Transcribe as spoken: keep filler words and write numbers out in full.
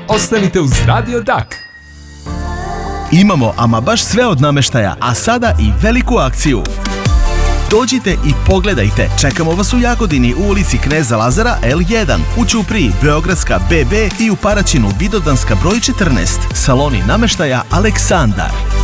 Ostanite uz Radio Dak. Imamo ama baš sve od namještaja, a sada i veliku akciju. Dođite i pogledajte, čekamo vas u Jagodini u ulici Kneza Lazara el jedan, u Ćupriji Beogradska be be i u Paraćinu Vidovdanska broj četrnaest. Saloni namještaja Aleksandar.